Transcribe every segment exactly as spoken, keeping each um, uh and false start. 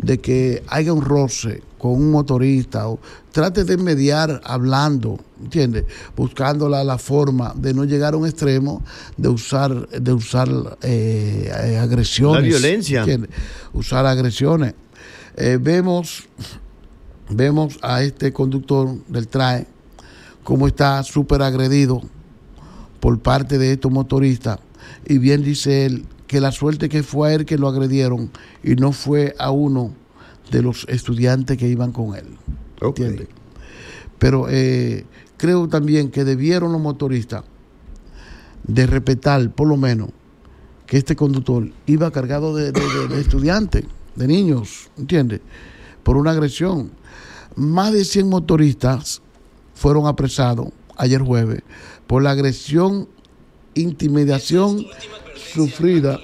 de que haya un roce con un motorista, o trate de mediar hablando, ¿entiendes? Buscando la, la forma de no llegar a un extremo de usar, de usar eh, eh, agresiones. La violencia. ¿Entiendes? Usar agresiones. Eh, vemos, vemos a este conductor del T R A E cómo está súper agredido por parte de estos motoristas, y bien dice él que la suerte que fue a él que lo agredieron y no fue a uno de los estudiantes que iban con él. Okay. ¿Entiendes? Pero eh, creo también que debieron los motoristas de respetar, por lo menos, que este conductor iba cargado de, de, de, de estudiantes, de niños, ¿entiendes? Por una agresión. Más de cien motoristas fueron apresados ayer jueves por la agresión, intimidación sufrida,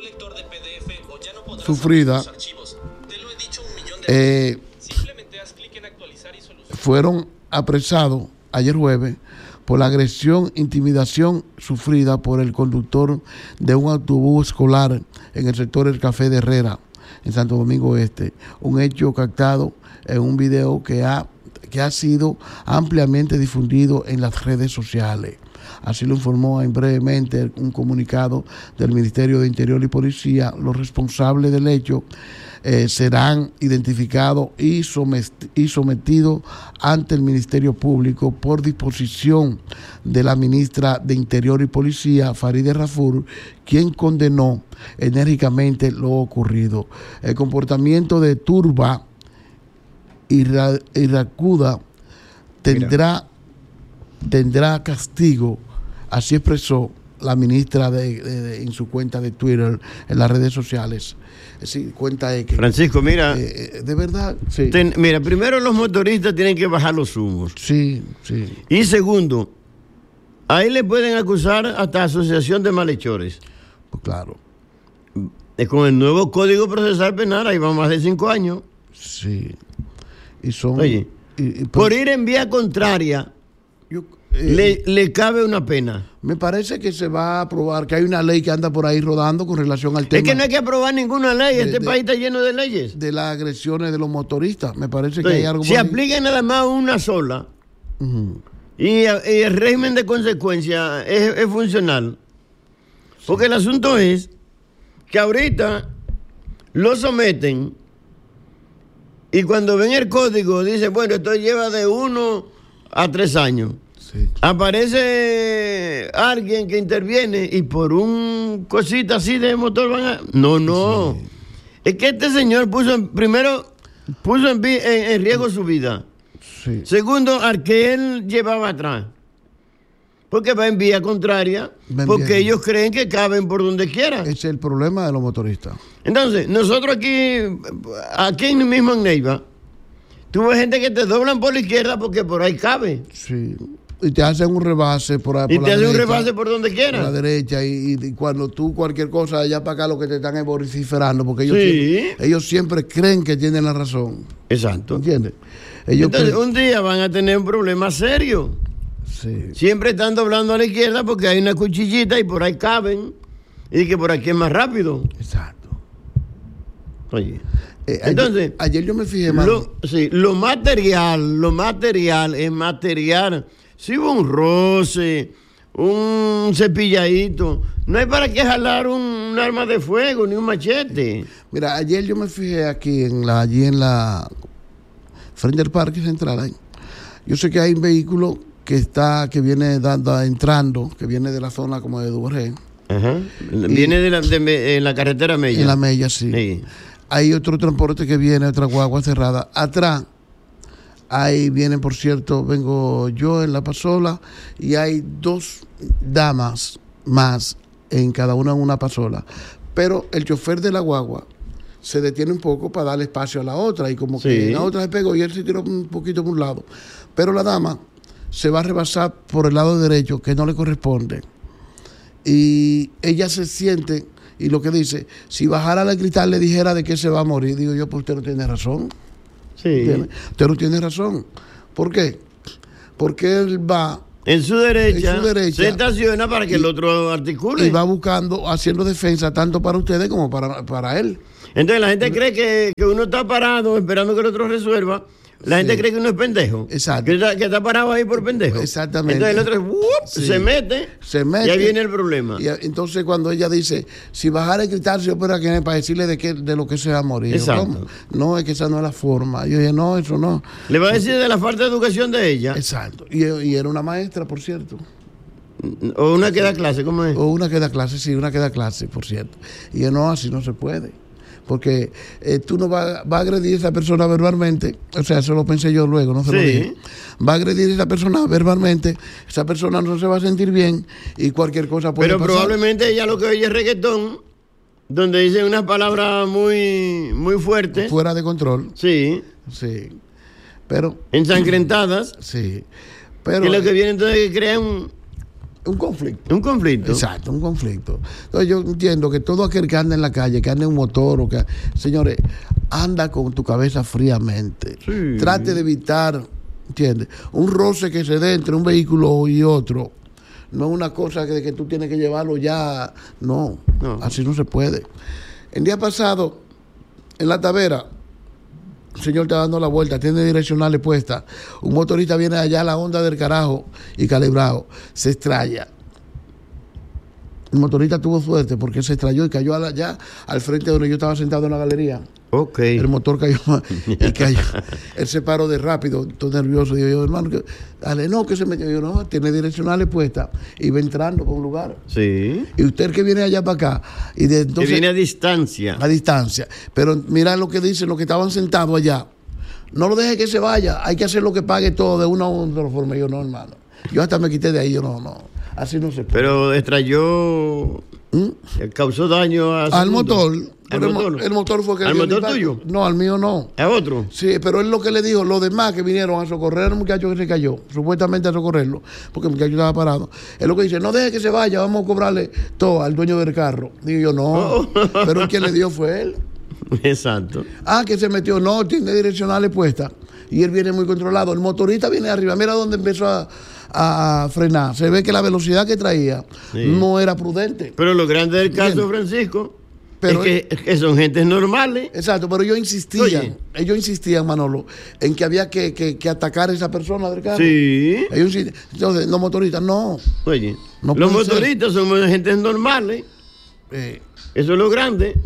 sufrida, eh, fueron apresados ayer jueves por la agresión, intimidación sufrida por el conductor de un autobús escolar en el sector del Café de Herrera, en Santo Domingo Este. Un hecho captado en un video que ha, que ha sido ampliamente difundido en las redes sociales. Así lo informó en brevemente un comunicado del Ministerio de Interior y Policía. Los responsables del hecho eh, serán identificados y, somet- y sometidos ante el Ministerio Público por disposición de la ministra de Interior y Policía, Farideh Raful, quien condenó enérgicamente lo ocurrido. El comportamiento de turba y ra- irracuda tendrá, tendrá castigo. Así expresó la ministra de, de, de, en su cuenta de Twitter, en las redes sociales. Sí, cuenta de que, Francisco, mira, eh, de verdad, sí. Ten, mira, primero los motoristas tienen que bajar los humos. Sí, sí. Y segundo, ahí le pueden acusar hasta asociación de malhechores. Pues claro. Con el nuevo Código Procesal Penal, ahí van más de cinco años. Sí. Y son... Oye, y, y, por ir en vía contraria, yo, eh, le, le cabe una pena. Me parece que se va a aprobar, que hay una ley que anda por ahí rodando con relación al tema. Es que no hay que aprobar ninguna ley, de, este de, país está lleno de leyes. De las agresiones de los motoristas, me parece Entonces, que hay algo... si aplica nada más una sola, uh-huh. y, y el régimen de consecuencia es, es funcional. Sí. Porque el asunto es que ahorita lo someten y cuando ven el código dice, bueno, esto lleva de uno a tres años. Sí. Aparece alguien que interviene y por un cosita así de motor van a... No, no. Sí. Es que este señor puso, en, primero, puso en, en, en riesgo su vida. Sí. Segundo, al que él llevaba atrás. Porque va en vía contraria, Ven porque bien. ellos creen que caben por donde quiera. Ese es el problema de los motoristas. Entonces, nosotros aquí, aquí mismo en Neiva, tú ves gente que te doblan por la izquierda porque por ahí cabe. Sí. Y te hacen un rebase por ahí. Y por te hacen un rebase por donde quiera. Por la derecha. Y, y cuando tú cualquier cosa, allá para acá, lo que te están es vociferando. Porque ellos, sí. siempre, ellos siempre creen que tienen la razón. Exacto. ¿Entiendes? Ellos Entonces, creen... un día van a tener un problema serio. Sí. Siempre están doblando a la izquierda porque hay una cuchillita y por ahí caben. Y que por aquí es más rápido. Exacto. Oye. Eh, Entonces, ayer, ayer yo me fijé más. Lo, sí, lo material, lo material es material. Si hubo un roce, un cepilladito, no hay para qué jalar un, un arma de fuego ni un machete. Mira, ayer yo me fijé aquí en la, allí en la frente del Parque Central. Ahí. Yo sé que hay un vehículo que está, que viene dando, entrando, que viene de la zona como de Duvergé. Ajá. Viene de la, de, en la carretera Mella. En la Mella, sí. sí. Hay otro transporte que viene, otra guagua cerrada. Atrás, ahí vienen, por cierto, vengo yo en la pasola y hay dos damas más en cada una en una pasola. Pero el chofer de la guagua se detiene un poco para darle espacio a la otra y como sí. que la otra se pegó y él se tiró un poquito por un lado. Pero la dama se va a rebasar por el lado derecho, que no le corresponde. Y ella se siente, y lo que dice, si bajara la cristal le dijera de que se va a morir, digo yo, pues usted no tiene razón. Sí. ¿Entiende? Usted no tiene razón. ¿Por qué? Porque él va... En su derecha, en su derecha se estaciona para que y, el otro articule. Y va buscando, haciendo defensa tanto para ustedes como para, para él. Entonces la gente cree que, que uno está parado esperando que el otro resuelva. La sí. gente cree que uno es pendejo. Exacto. Que está, que está parado ahí por pendejo. Exactamente. Entonces el otro ¡wup! Sí. se mete. Se mete. Y ahí viene el problema. Y entonces cuando ella dice, si bajara el cristal, se opera que para decirle de, qué, de lo que se va a morir. Exacto. No, es que esa no es la forma. Yo dije, no, eso no. Le va a decir de la falta de educación de ella. Exacto. Y, y era una maestra, por cierto. O una que da clase, ¿cómo es? O una que da clase, sí, una que da clase, por cierto. Y yo, no, así no se puede. Porque eh, tú no vas va a agredir a esa persona verbalmente, o sea, eso lo pensé yo luego, no se sí. lo dije. Va a agredir a esa persona verbalmente, esa persona no se va a sentir bien y cualquier cosa puede Pero pasar. probablemente ella lo que oye es reggaetón, donde dice unas palabras muy, muy fuertes. Fuera de control. Sí. Sí. Pero. Ensangrentadas. Sí. Pero. Que lo que viene entonces es que crea un. Un conflicto. Un conflicto. Exacto, un conflicto. Entonces yo entiendo que todo aquel que anda en la calle, que anda en un motor o que... Señores, anda con tu cabeza fríamente. Sí. Trate de evitar, ¿entiendes? Un roce que se dé entre un vehículo y otro. No es una cosa que, que tú tienes que llevarlo ya. No, no, así no se puede. El día pasado, en La Tavera, el señor está dando la vuelta, tiene direccionales puestas. Un motorista viene allá a la onda del carajo y calibrado. Se estrella. El motorista tuvo suerte porque se estrelló y cayó allá al frente donde yo estaba sentado en la galería. Ok. El motor cayó y cayó. Él se paró de rápido, todo nervioso. Digo yo, hermano, que, dale, no, que se metió. Yo, no, tiene direccionales puestas y va entrando por un lugar. Sí. Y usted que viene allá para acá. Y de, entonces, que viene a distancia. A distancia. Pero mira lo que dicen los que estaban sentados allá. No lo deje que se vaya. Hay que hacer lo que pague todo de una u otra forma. Yo, no, hermano. Yo hasta me quité de ahí. Yo, no, no. Así no se puede. Pero estrelló. ¿Mm? Causó daño a al motor. ¿Al el, motor? el motor fue que ¿Al motor tuyo? No, al mío no. ¿A otro? Sí, pero él lo que le dijo, los demás que vinieron a socorrer al muchacho que se cayó, supuestamente a socorrerlo, porque el muchacho estaba parado. Es lo que dice, no deje que se vaya, vamos a cobrarle todo al dueño del carro. Digo yo, no, oh. Pero el que le dio fue él. Exacto. Ah, que se metió, no, tiene direccionales puestas. Y él viene muy controlado. El motorista viene arriba, mira dónde empezó a... a frenar. Se ve que la velocidad que traía sí. no era prudente. Pero lo grande del caso, Bien. Francisco, pero es que, él, que son gentes normales. Exacto, pero ellos insistían, ellos insistían, Manolo, en que había que, que, que atacar a esa persona del carro. Sí. Ellos Entonces, los motoristas, no. Oye, no los motoristas ser. son gentes normales. Eh. Eso es lo grande.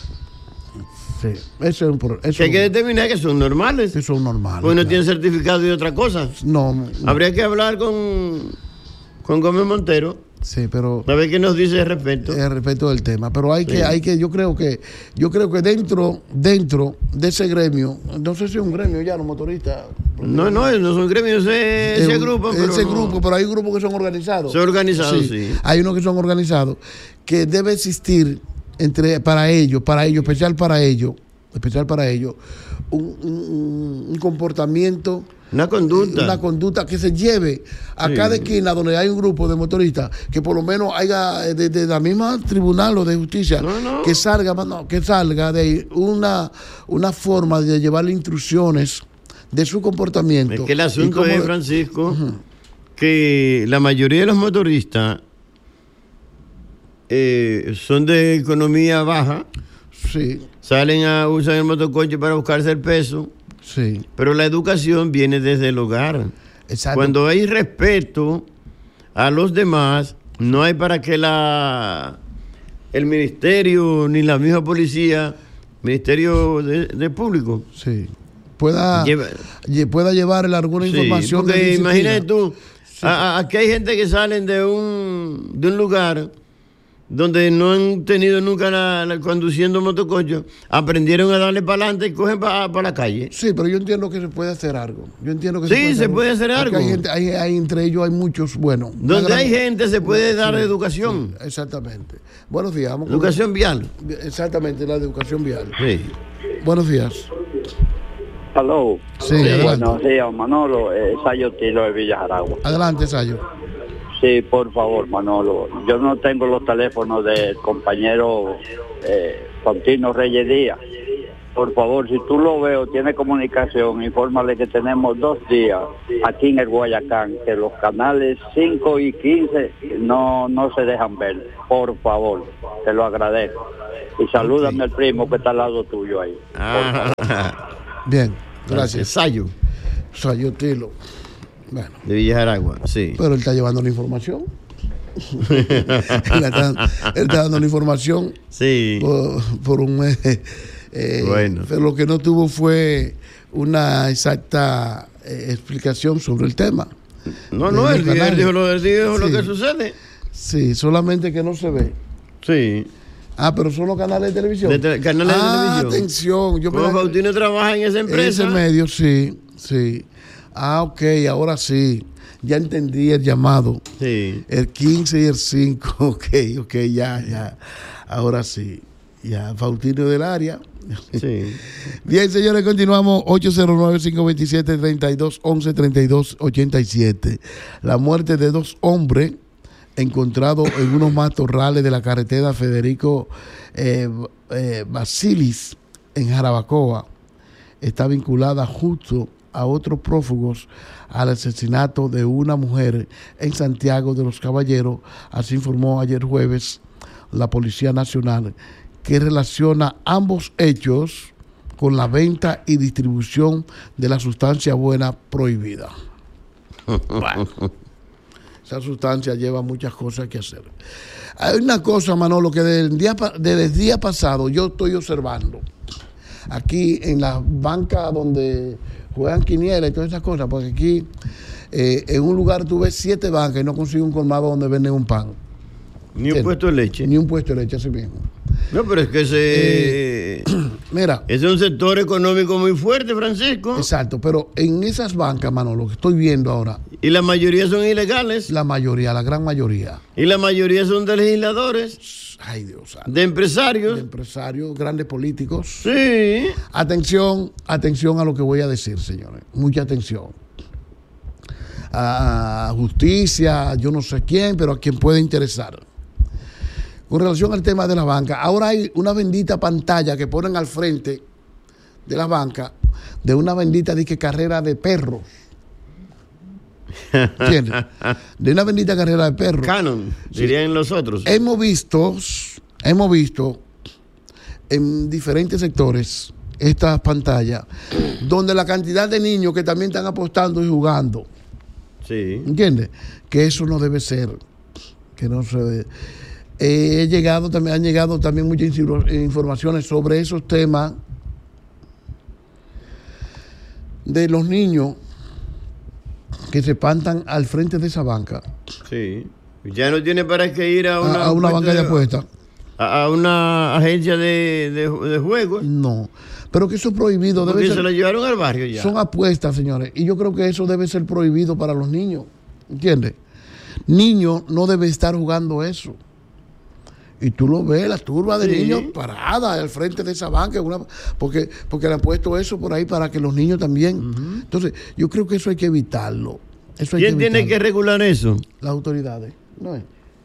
Sí, eso es un problema. Hay que determinar que son normales. Que son normales. Porque no claro. tienen certificado de otra cosa. No, no. Habría que hablar con, con Gómez Montero. Sí, pero a ver qué nos dice al respecto. Al respecto del tema. Pero hay sí. que, hay que, yo creo que, yo creo que dentro, dentro de ese gremio, no sé si es un gremio ya, los motoristas. No, no, no son gremios, ese, ese grupo. Ese pero grupo, no. pero hay grupos que son organizados. Son organizados, sí. sí. Hay unos que son organizados, que debe existir entre, para ellos, para ellos, especial para ellos, especial para ellos, un, un, un comportamiento, una conducta, una conducta que se lleve a sí. cada esquina donde hay un grupo de motoristas, que por lo menos haya de, de la misma tribunal o de justicia, no, no. que salga, no, que salga de una, una forma de llevarle instrucciones de su comportamiento. Es que el asunto es, Francisco, uh-huh. que la mayoría de los motoristas eh, son de economía baja. Sí. Salen a usar el motoconcho para buscarse el peso. Sí. Pero la educación viene desde el hogar. Exacto. Cuando hay respeto a los demás, no hay para que la el ministerio ni la misma policía, ministerio de, de público, sí, pueda Lleva, pueda llevarle alguna información. Sí, porque imagínate tú, sí. a, a, aquí hay gente que salen de un de un lugar donde no han tenido nunca la, la, conduciendo motoconcho, aprendieron a darle para adelante y cogen para pa la calle. Sí, pero yo entiendo que se puede hacer algo. Yo entiendo que sí, se puede, se puede hacer algo. Hay gente, hay, hay, entre ellos hay muchos, bueno. Donde gran, hay gente se puede sí, dar educación. Sí, exactamente. Buenos días. Vamos educación con, vial. Exactamente, la educación vial. Sí. Buenos días. Aló. Sí, sí adelante. Buenos días, Manolo. Eh, Sayo Tilo de Villa Jaragua. Adelante, Sayo. Sí, por favor, Manolo. Yo no tengo los teléfonos del compañero eh, Contino Reyes Díaz. Por favor, si tú lo veo, tiene comunicación, infórmale que tenemos dos días aquí en el Guayacán, que los canales cinco y quince no, no se dejan ver. Por favor, te lo agradezco. Y salúdame okay. al primo que está al lado tuyo ahí. Ah. Bien, gracias. Sayo. Sayo Tilo. Bueno. De Villajaragua, sí. Pero él está llevando la información. él, está, él está dando la información. Sí. Por, por un mes. Eh, bueno. Pero lo que no tuvo fue una exacta eh, explicación sobre el tema. No, no, él dijo, él dijo, lo, él dijo sí. lo que sucede. Sí, solamente que no se ve. Sí. Ah, pero son los canales de televisión. De te, canales ah, de televisión. Atención. Yo Como Faustino trabaja en esa empresa. En ese medio, sí, sí. Ah, ok, ahora sí. Ya entendí el llamado. Sí. El quince y el cinco. Ok, ok, ya, ya. Ahora sí. Ya, Faustino del área. Sí. Bien, señores, continuamos. ocho cero nueve, cinco dos siete, tres dos uno uno, tres dos ocho siete. La muerte de dos hombres encontrados en unos matorrales de la carretera Federico eh, eh, Basilis en Jarabacoa está vinculada justo a otros prófugos al asesinato de una mujer en Santiago de los Caballeros. Así informó ayer jueves la Policía Nacional, que relaciona ambos hechos con la venta y distribución de la sustancia buena prohibida. Bueno, esa sustancia lleva muchas cosas que hacer. Hay una cosa, Manolo, que desde el día, desde el día pasado yo estoy observando aquí en la banca donde juegan quinielas y todas esas cosas, porque aquí eh, en un lugar tú ves siete bancas y no consigues un colmado donde venden un pan. Ni un puesto de leche. Ni un puesto de leche, así mismo. No, pero es que ese... Eh, mira. Ese es un sector económico muy fuerte, Francisco. Exacto, pero en esas bancas, Manolo, que estoy viendo ahora... Y la mayoría son ilegales. La mayoría, la gran mayoría. Y la mayoría son de legisladores. Ay, Dios. De empresarios. De empresarios, grandes políticos. Sí. Atención, atención a lo que voy a decir, señores. Mucha atención. A justicia, yo no sé quién, pero a quien puede interesar. Con relación al tema de la banca, ahora hay una bendita pantalla que ponen al frente de la banca de una bendita disque carrera de perros. ¿Entiendes? De una bendita carrera de perros. Canon, dirían sí. los otros. Hemos visto, hemos visto en diferentes sectores estas pantallas donde la cantidad de niños que también están apostando y jugando. Sí. ¿Entiendes? Que eso no debe ser. Que no se debe. Eh, he llegado también, han llegado también muchas informaciones sobre esos temas de los niños que se espantan al frente de esa banca. Sí. Ya no tiene para qué ir a una, a, a una banca de, de apuestas. A, a una agencia de, de, de juegos. No. Pero que eso es prohibido. Porque debe se ser, lo llevaron al barrio ya. Son apuestas, señores. Y yo creo que eso debe ser prohibido para los niños. ¿Entiendes? Niños no deben estar jugando eso. Y tú lo ves, la turba de sí. niños parada al frente de esa banca, una, porque, porque le han puesto eso por ahí para que los niños también. Uh-huh. Entonces, yo creo que eso hay que evitarlo. Eso hay ¿Quién que tiene evitarlo. que regular eso? Las autoridades. ¿No es?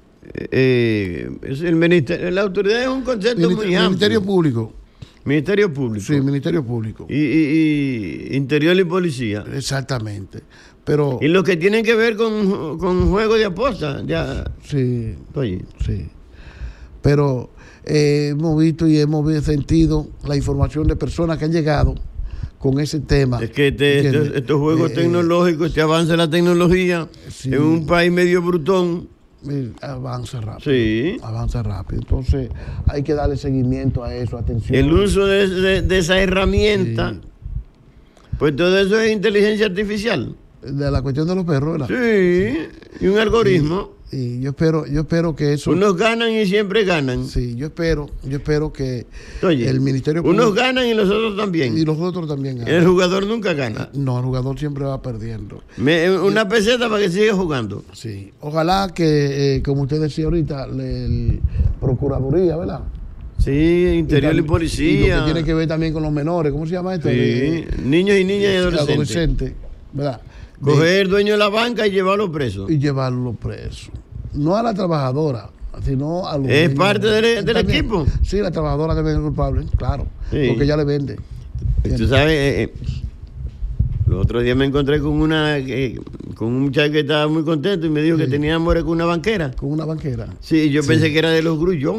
Eh, es el ministerio, la autoridad es un concepto Minist- muy amplio. Ministerio Público. Ministerio Público. Sí, Ministerio Público. Y, y, y Interior y Policía. Exactamente. Pero, y los que tienen que ver con, con juegos de apuestas, ya. Sí. Oye. Sí. Pero eh, hemos visto y hemos sentido la información de personas que han llegado con ese tema. Es que este, este, estos juegos eh, tecnológicos, este avance de la tecnología, sí. en un país medio brutón. Avanza rápido. Sí. Avanza rápido. Entonces hay que darle seguimiento a eso, atención. El uso de, de, de esa herramienta, sí. pues todo eso es inteligencia artificial. De la cuestión de los perros, ¿verdad? Sí, y un algoritmo. Y, y yo espero, yo espero que eso. Unos ganan y siempre ganan. Sí, yo espero, yo espero que Oye, el Ministerio Público. Unos Público, ganan y los otros también. Y los otros también ganan. El jugador nunca gana. No, el jugador siempre va perdiendo. Me, una peseta para que siga jugando. Sí. Ojalá que, eh, como usted decía ahorita, le, el Procuraduría, ¿verdad? Sí, Interior y, y Policía. Y lo que tiene que ver también con los menores, ¿cómo se llama esto? Sí, de, niños y niñas y adolescentes. Adolescentes, ¿verdad? Coger el dueño de la banca y llevarlo preso. Y llevarlo preso. No a la trabajadora, sino a los ¿Es niños. parte del, del También, equipo? Sí, la trabajadora también es culpable, claro. Sí. Porque ella le vende. Tú sabes, eh, eh, los otros días me encontré con una eh, con un muchacho que estaba muy contento y me dijo sí. que tenía amores con una banquera. Con una banquera. Sí, yo sí. pensé que era de los Grullón.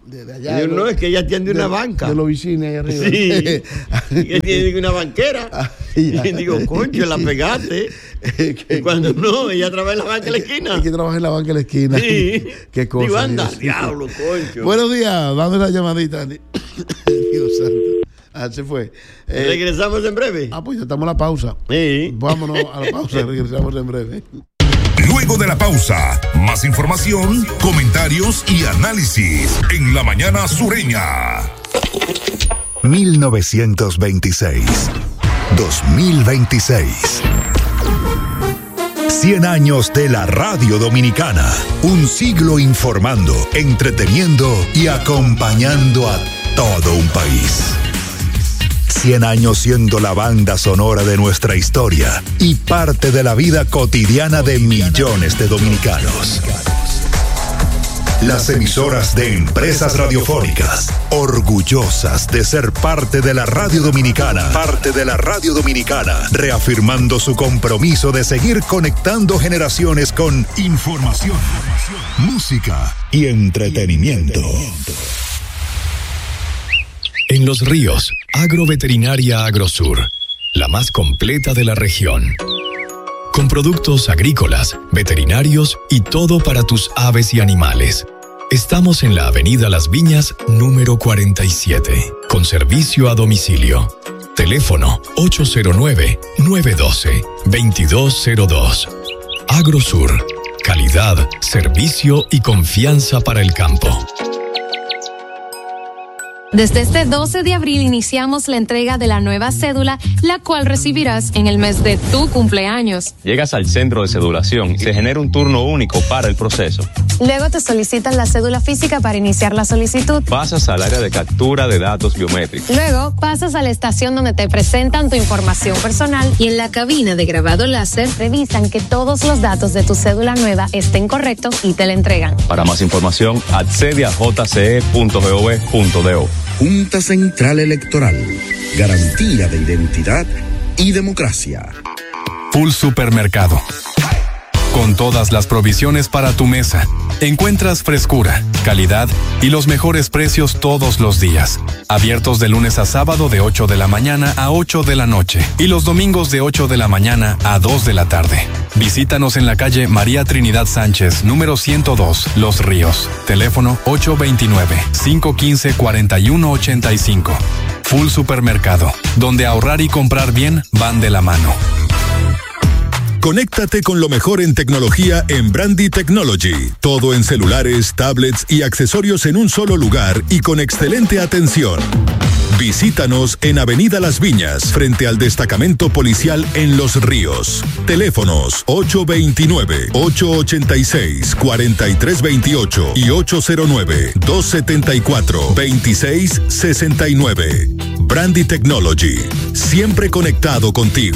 De, de allá. Yo, no, es que ella atiende de, una banca. De los vecinos ahí arriba. Sí. Ella tiene una banquera. Y digo, concho, la pegaste. Y cuando no, ella trabaja en la banca de la esquina. Es que trabaja en la banca de la esquina. Sí. Qué cosa. Digo, anda, Dios. diablo, concho. Buenos días, dame la llamadita. Dios santo. Ah, se fue. Eh, Regresamos en breve. Ah, pues ya estamos en la pausa. Sí. Vámonos a la pausa, regresamos en breve. Luego de la pausa, más información, comentarios y análisis en La Mañana Sureña. mil novecientos veintiséis, dos mil veintiséis. cien años de la radio dominicana. Un siglo informando, entreteniendo y acompañando a todo un país. cien años siendo la banda sonora de nuestra historia y parte de la vida cotidiana de millones de dominicanos. Las emisoras de empresas radiofónicas, orgullosas de ser parte de la radio dominicana, parte de la radio dominicana, reafirmando su compromiso de seguir conectando generaciones con información, música y entretenimiento. En Los Ríos, Agroveterinaria Agrosur, la más completa de la región. Con productos agrícolas, veterinarios y todo para tus aves y animales. Estamos en la Avenida Las Viñas, número cuarenta y siete, con servicio a domicilio. Teléfono ocho cero nueve, nueve uno dos, dos dos cero dos. Agrosur, calidad, servicio y confianza para el campo. Desde este doce de abril iniciamos la entrega de la nueva cédula, la cual recibirás en el mes de tu cumpleaños. Llegas al centro de cedulación y se genera un turno único para el proceso. Luego te solicitan la cédula física para iniciar la solicitud. Pasas al área de captura de datos biométricos. Luego pasas a la estación donde te presentan tu información personal y en la cabina de grabado láser revisan que todos los datos de tu cédula nueva estén correctos y te la entregan. Para más información, accede a j c e punto gov punto do. Junta Central Electoral, garantía de identidad y democracia. Full Supermercado. Con todas las provisiones para tu mesa, encuentras frescura, calidad y los mejores precios todos los días. Abiertos de lunes a sábado de ocho de la mañana a ocho de la noche y los domingos de ocho de la mañana a dos de la tarde. Visítanos en la calle María Trinidad Sánchez, número ciento dos, Los Ríos. Teléfono ocho dos nueve, cinco uno cinco, cuatro uno ocho cinco. Full Supermercado, donde ahorrar y comprar bien van de la mano. Conéctate con lo mejor en tecnología en Brandy Technology. Todo en celulares, tablets y accesorios en un solo lugar y con excelente atención. Visítanos en Avenida Las Viñas, frente al destacamento policial en Los Ríos. Teléfonos ocho dos nueve, ocho ocho seis, cuatro tres dos ocho y ocho cero nueve, dos siete cuatro, dos seis seis nueve. Brandy Technology, siempre conectado contigo.